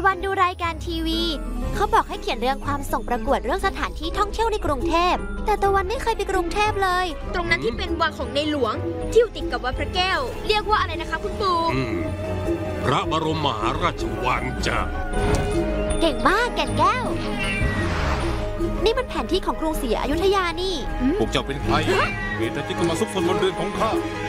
ะวันดูรายการทีวีเขาบอกให้เขียนเรื่องความส่งประกวดเรื่องสถานที่ท่องเที่ยวในกรุงเทพแต่ตะวันไม่เคยไปกรุงเทพเลยตรงนั้นที่เป็นวังของในหลวงที่อยู่ติดกับวัดพระแก้วเรียกว่าอะไรนะคะคุณปู่พระบรมมหาราชวังจ้ะเก่งมากแก่นแก้วนี่มันแผนที่ของกรุงศรีอยุธยานี่พวกเจ้าเป็นใครเหตุใดที่เข้ามาซุกซนบนเรือนของข้า